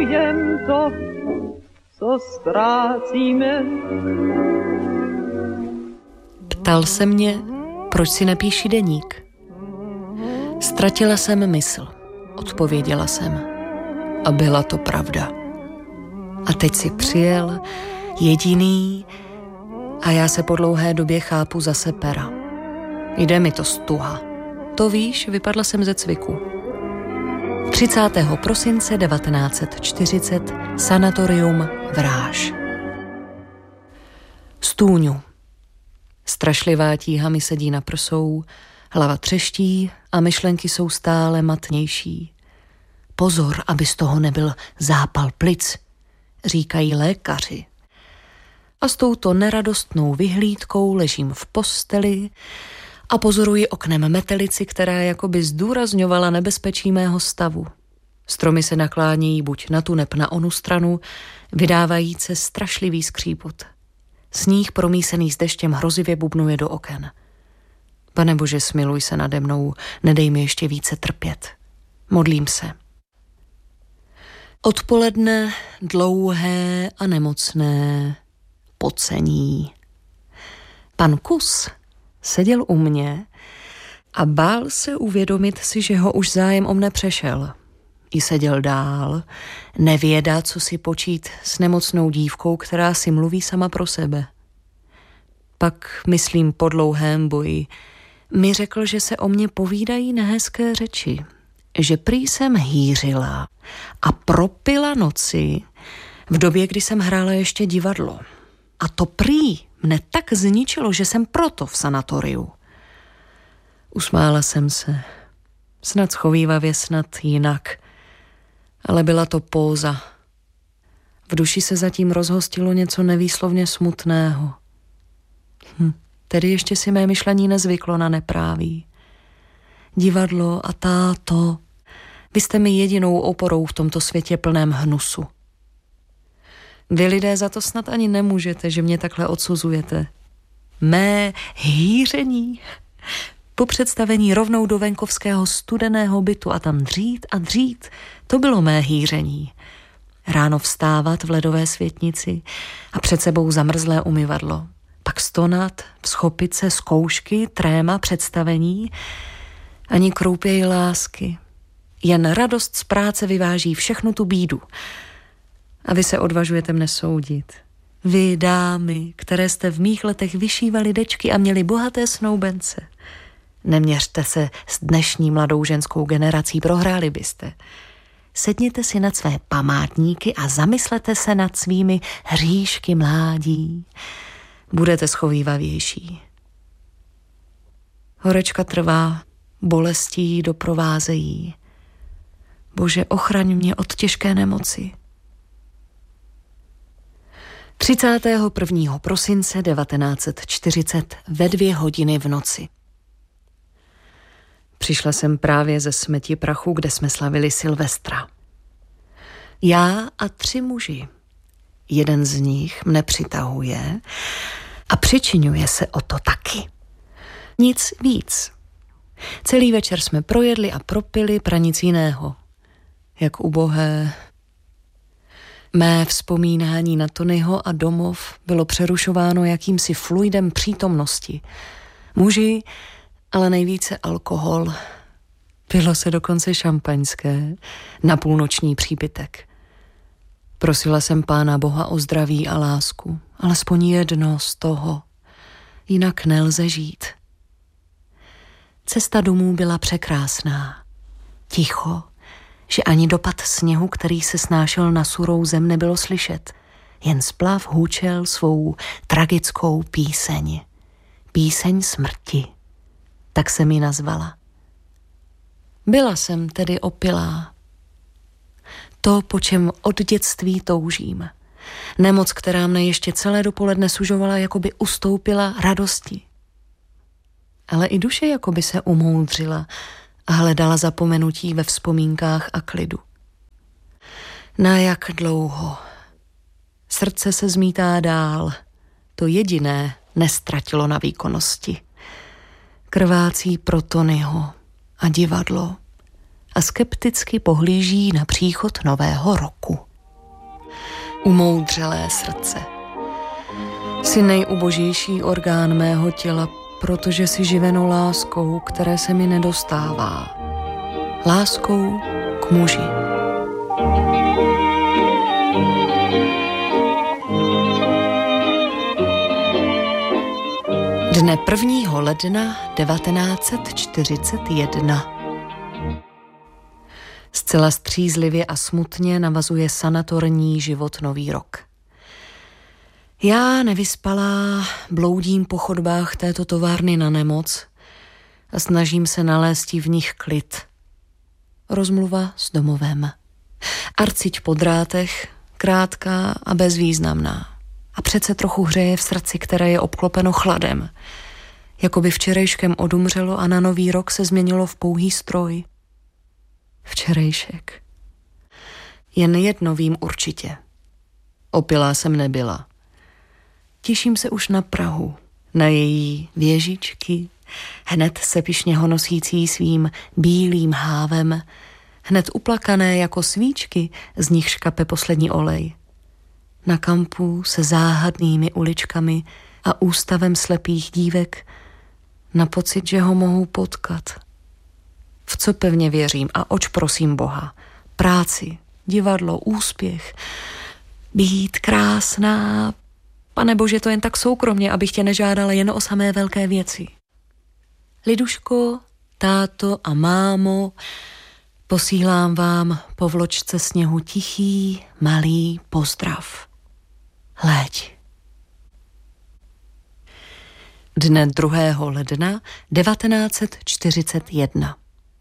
milujem to, co ztrácíme. Ptal se mě, proč si nepíši deník. Ztratila jsem mysl, odpověděla jsem. A byla to pravda. A teď si přijel, jediný, a já se po dlouhé době chápu zase pera. Jde mi to stuha. To víš, vypadla jsem ze cviku. 30. prosince 1940, sanatorium Vráž. Stůňu. Strašlivá tíha mi sedí na prsou, hlava třeští a myšlenky jsou stále matnější. Pozor, aby z toho nebyl zápal plic, říkají lékaři. A s touto neradostnou vyhlídkou ležím v posteli a pozoruji oknem metelici, která jakoby zdůrazňovala nebezpečí mého stavu. Stromy se naklánějí buď na tu neb na onu stranu, vydávajíce strašlivý skřípot. Sníh promísený s deštěm hrozivě bubnuje do oken. Pane Bože, smiluj se nade mnou, nedej mi ještě více trpět. Modlím se. Odpoledne dlouhé a nemocné, pocení. Pan Kus seděl u mě a bál se uvědomit si, že ho už zájem o mne přešel. I seděl dál, nevědá, co si počít s nemocnou dívkou, která si mluví sama pro sebe. Pak, myslím, po dlouhém boji, mi řekl, že se o mě povídají nehezké řeči, že prý jsem hýřila a propila noci v době, kdy jsem hrála ještě divadlo. A to prý mne tak zničilo, že jsem proto v sanatoriu. Usmála jsem se, snad schovívavě, snad jinak, ale byla to póza. V duši se zatím rozhostilo něco nevýslovně smutného. Tedy ještě si mé myšlení nezvyklo na nepráví. Divadlo a táto, vy jste mi jedinou oporou v tomto světě plném hnusu. Vy lidé za to snad ani nemůžete, že mě takhle odsuzujete. Mé hýření. Po představení rovnou do venkovského studeného bytu a tam dřít, to bylo mé hýření. Ráno vstávat v ledové světnici a před sebou zamrzlé umyvadlo. Pak stonat, vzchopit se, zkoušky, tréma, představení. Ani kroupěj lásky. Jen radost z práce vyváží všechnu tu bídu. A vy se odvažujete mne soudit. Vy, dámy, které jste v mých letech vyšívali dečky a měli bohaté snoubence. Neměřte se s dnešní mladou ženskou generací, prohráli byste. Sedněte si nad své památníky a zamyslete se nad svými hříšky mládí. Budete schovývavější. Horečka trvá, bolestí doprovázejí. Bože, ochraň mě od těžké nemoci. 31. prosince 1940 ve 2 hodiny v noci. Přišla jsem právě ze smeti prachu, kde jsme slavili Silvestra. Já a 3 muži. Jeden z nich mne přitahuje a přičiňuje se o to taky. Nic víc. Celý večer jsme projedli a propili, pra nic jiného. Jak ubohé. Mé vzpomínání na Tonyho a domov bylo přerušováno jakýmsi fluidem přítomnosti. Muži, ale nejvíce alkohol. Pilo se dokonce šampaňské na půlnoční přípitek. Prosila jsem Pána Boha o zdraví a lásku, alespoň jedno z toho. Jinak nelze žít. Cesta domů byla překrásná. Ticho, že ani dopad sněhu, který se snášel na surou zem, nebylo slyšet. Jen splav hůčel svou tragickou píseň. Píseň smrti. Tak jsem ji nazvala. Byla jsem tedy opilá. To, po čem od dětství toužím. Nemoc, která mne ještě celé dopoledne sužovala, jako by ustoupila radosti. Ale i duše jako by se umoudřila a hledala zapomenutí ve vzpomínkách a klidu. Na jak dlouho? Srdce se zmítá dál. To jediné neztratilo na výkonnosti. Krvácí pro Tonyho a divadlo a skepticky pohlíží na příchod nového roku. Umoudřelé srdce. Jsi nejubožější orgán mého těla, protože jsi živeno láskou, které se mi nedostává. Láskou k muži. Dne 1. ledna 1941. Zcela střízlivě a smutně navazuje sanatorní život nový rok. Já nevyspalá bloudím po chodbách této továrny na nemoc a snažím se nalézt v nich klid. Rozmluva s domovem. Arciť po drátech, krátká a bezvýznamná. A přece trochu hřeje v srdci, které je obklopeno chladem. Jakoby včerejškem odumřelo a na nový rok se změnilo v pouhý stroj. Včerejšek. Jen jedno vím určitě. Opilá jsem nebyla. Těším se už na Prahu, na její věžičky, hned se pyšně honosící svým bílým hávem, hned uplakané jako svíčky, z nich škape poslední olej. Na kampu se záhadnými uličkami a ústavem slepých dívek, na pocit, že ho mohu potkat. V co pevně věřím a oč prosím Boha? Práci, divadlo, úspěch, být krásná. Pane Bože, to jen tak soukromně, abych tě nežádala jen o samé velké věci. Liduško, táto a mámo, posílám vám po vločce sněhu tichý, malý pozdrav. Léď. Dne 2. ledna 1941.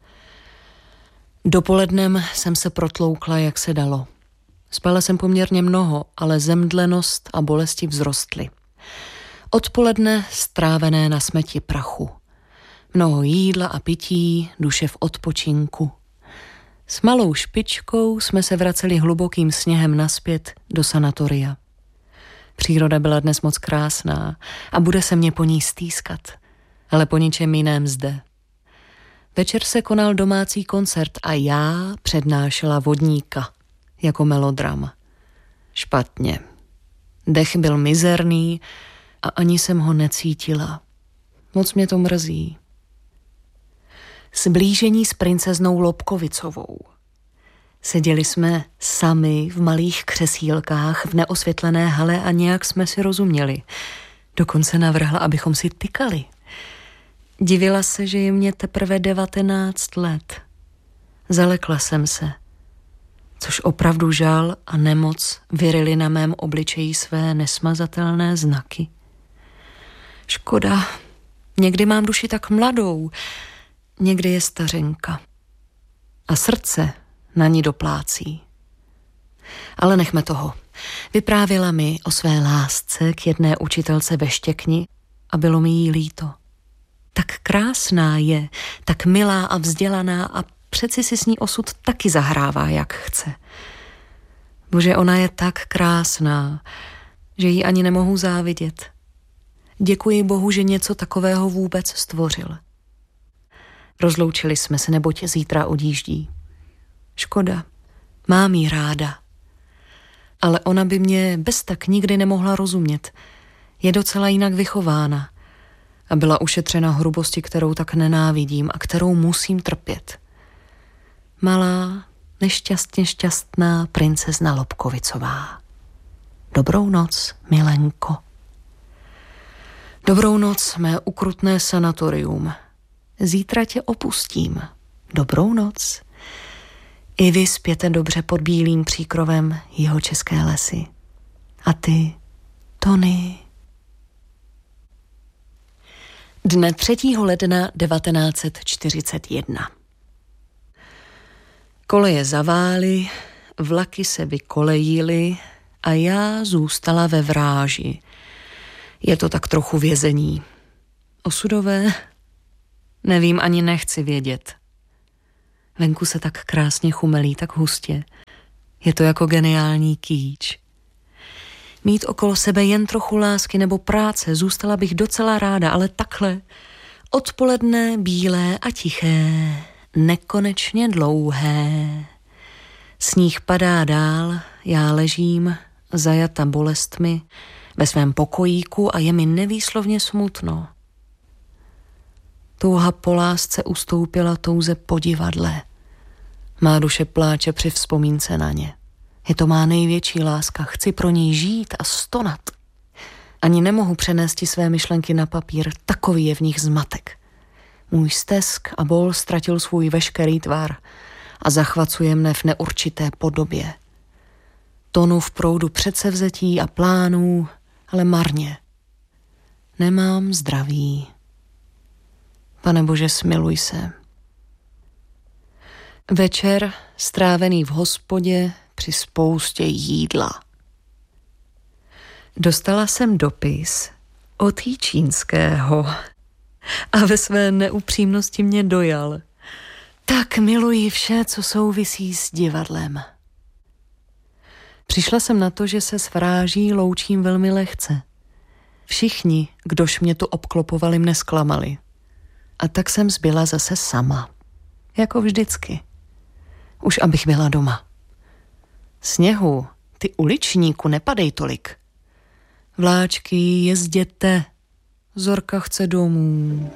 Dopolednem jsem se protloukla, jak se dalo. Spala jsem poměrně mnoho, ale zemdlenost a bolesti vzrostly. Odpoledne strávené na smeti prachu. Mnoho jídla a pití, duše v odpočinku. S malou špičkou jsme se vraceli hlubokým sněhem nazpět do sanatoria. Příroda byla dnes moc krásná a bude se mě po ní stýskat, ale po ničem jiném zde. Večer se konal domácí koncert a já přednášela Vodníka jako melodram. Špatně. Dech byl mizerný a ani jsem ho necítila. Moc mě to mrzí. Sblížení s princeznou Lobkovicovou. Seděli jsme sami v malých křesílkách v neosvětlené hale a nějak jsme si rozuměli. Dokonce navrhla, abychom si tykali. Divila se, že je mě teprve 19 let. Zalekla jsem se, což opravdu žal a nemoc vyryly na mém obličeji své nesmazatelné znaky. Škoda, někdy mám duši tak mladou, někdy je stařenka. A srdce na ní doplácí. Ale nechme toho. Vyprávěla mi o své lásce k jedné učitelce ve Štěkni a bylo mi jí líto. Tak krásná je, tak milá a vzdělaná a přeci si s ní osud taky zahrává, jak chce. Bože, ona je tak krásná, že jí ani nemohu závidět. Děkuji Bohu, že něco takového vůbec stvořil. Rozloučili jsme se, neboť zítra odjíždí. Škoda, mám jí ráda. Ale ona by mě bez tak nikdy nemohla rozumět. Je docela jinak vychována a byla ušetřena hrubosti, kterou tak nenávidím a kterou musím trpět. Malá, nešťastně šťastná princezna Lobkovicová. Dobrou noc, milenko. Dobrou noc, mé ukrutné sanatorium. Zítra tě opustím. Dobrou noc. I vy spěte dobře pod bílým příkrovem jihočeské lesy. A ty, Tony. Dne 3. ledna 1941. Koleje zavály, vlaky se vykolejily a já zůstala ve Vráži. Je to tak trochu vězení. Osudové? Nevím, ani nechci vědět. Venku se tak krásně chumelí, tak hustě. Je to jako geniální kýč. Mít okolo sebe jen trochu lásky nebo práce, zůstala bych docela ráda, ale takhle. Odpoledne bílé a tiché, nekonečně dlouhé. Sníh padá dál, já ležím zajata bolestmi, ve svém pokojíku a je mi nevýslovně smutno. Touha po lásce ustoupila touze po divadle. Má duše pláče při vzpomínce na ně. Je to má největší láska, chci pro ní žít a stonat. Ani nemohu přenést své myšlenky na papír, takový je v nich zmatek. Můj stesk a bol ztratil svůj veškerý tvar a zachvacuje mne v neurčité podobě. Tonu v proudu předsevzetí a plánů, ale marně. Nemám zdraví. Pane Bože, smiluj se. Večer strávený v hospodě při spoustě jídla. Dostala jsem dopis od Jíčínského a ve své neupřímnosti mě dojal. Tak miluji vše, co souvisí s divadlem. Přišla jsem na to, že se s Vráží loučím velmi lehce. Všichni, kdož mě tu obklopovali, mne zklamali. A tak jsem zbyla zase sama. Jako vždycky. Už abych byla doma. Sněhu, ty uličníku, nepadej tolik. Vláčky, jezděte. Zorka chce domů.